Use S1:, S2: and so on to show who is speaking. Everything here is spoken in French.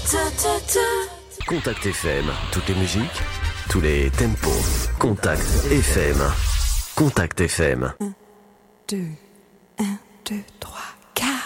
S1: Contact FM, toutes les musiques, tous les tempos. Contact FM. Contact FM.
S2: 1, 2, 1, 2, 3.